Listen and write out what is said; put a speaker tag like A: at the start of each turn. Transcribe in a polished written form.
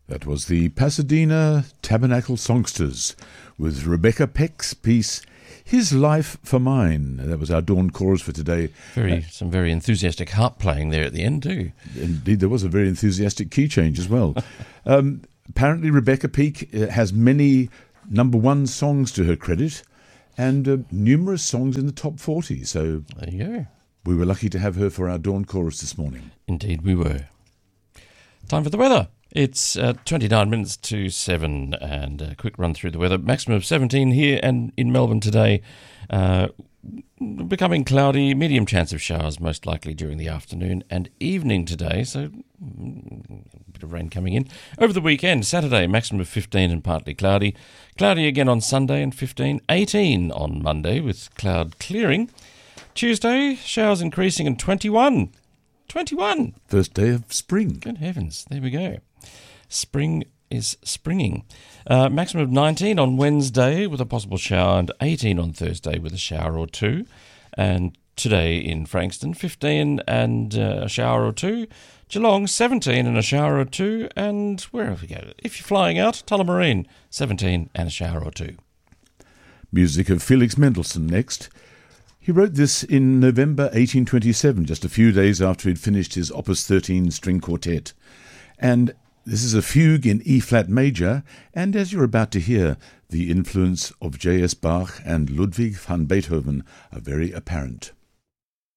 A: That was the Pasadena Tabernacle Songsters with Rebecca Peck's piece, His Life for Mine. That was our dawn chorus for today.
B: Some very enthusiastic harp playing there at the end too.
A: Indeed, there was a very enthusiastic key change as well. Apparently, Rebecca Peck has many number one songs to her credit and numerous songs in the top 40. So
B: there you go.
A: We were lucky to have her for our dawn chorus this morning.
B: Indeed we were. Time for the weather. It's 29 minutes to 7 and a quick run through the weather. Maximum of 17 here and in Melbourne today. Becoming cloudy, medium chance of showers most likely during the afternoon and evening today, so a bit of rain coming in. Over the weekend, Saturday, maximum of 15 and partly cloudy. Cloudy again on Sunday and 15, 18 on Monday with cloud clearing. Tuesday, showers increasing and 21. 21!
A: First day of spring.
B: Good heavens, there we go. Spring is springing. Maximum of 19 on Wednesday with a possible shower and 18 on Thursday with a shower or two. And today in Frankston, 15 and a shower or two. Geelong, 17 and a shower or two. And wherever we go, if you're flying out, Tullamarine, 17 and a shower or two.
A: Music of Felix Mendelssohn next. He wrote this in November 1827, just a few days after he'd finished his Opus 13 string quartet. And this is a fugue in E-flat major, and as you're about to hear, the influence of J.S. Bach and Ludwig van Beethoven are very apparent.